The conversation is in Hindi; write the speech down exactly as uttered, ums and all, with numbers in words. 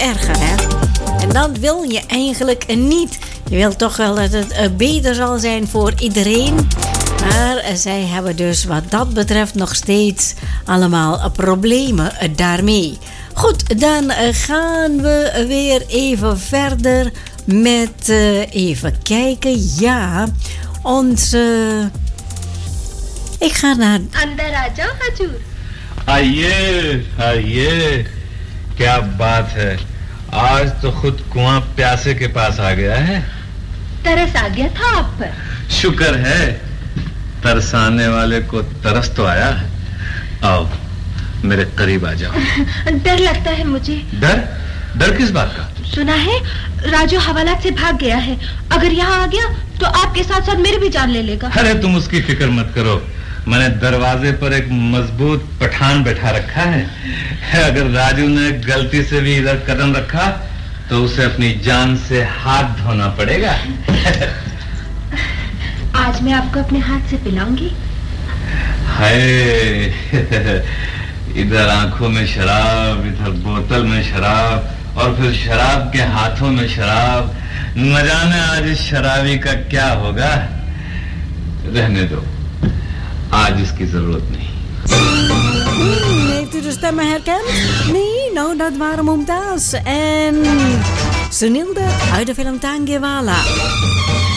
erger, hè? En dat wil je eigenlijk niet. Je wilt toch wel dat het beter zal zijn voor iedereen. Maar zij hebben dus wat dat betreft nog steeds allemaal problemen daarmee. Goed, dan gaan we weer even verder met uh, even kijken. Ja, onze... Ik ga naar... Andar aa jao, Hajur. आइए आइए क्या बात है आज तो खुद कुआं प्यासे के पास आ गया है तरस आ गया था आप पर शुक्र है तरसाने वाले को तरस तो आया आओ मेरे करीब आ जाओ डर लगता है मुझे डर डर किस बात का सुना है राजू हवालात से भाग गया है अगर यहाँ आ गया तो आपके साथ साथ मेरी भी जान ले लेगा अरे तुम उसकी फिक्र मत करो मैंने दरवाजे पर एक मजबूत पठान बैठा रखा है अगर राजू ने गलती से भी इधर कदम रखा तो उसे अपनी जान से हाथ धोना पड़ेगा आज मैं आपको अपने हाथ से पिलाऊंगी हाय इधर आंखों में शराब इधर बोतल में शराब और फिर शराब के हाथों में शराब न जाने आज इस शराबी का क्या होगा रहने दो आज इसकी जरूरत नहीं Hmm, heeft u de stemmen herkend? Nee, nou dat waren Mumtaz en Sunilde uit de film Tangewala.